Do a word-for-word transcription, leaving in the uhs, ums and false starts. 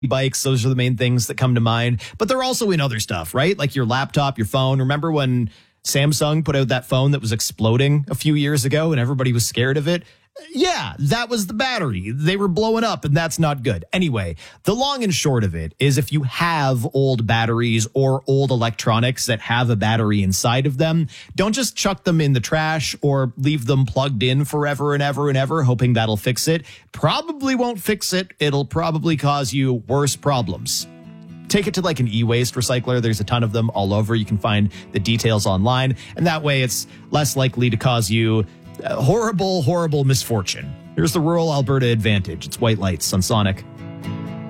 bikes. Those are the main things that come to mind. But they're also in other stuff, right? Like your laptop, your phone. Remember when Samsung put out that phone that was exploding a few years ago and everybody was scared of it? Yeah, that was the battery. They were blowing up, and that's not good. Anyway, the long and short of it is if you have old batteries or old electronics that have a battery inside of them, don't just chuck them in the trash or leave them plugged in forever and ever and ever, hoping that'll fix it. Probably won't fix it. It'll probably cause you worse problems. Take it to like an e-waste recycler. There's a ton of them all over. You can find the details online, and that way it's less likely to cause you Uh, horrible, horrible misfortune. Here's the rural Alberta advantage. It's white lights on Sonic.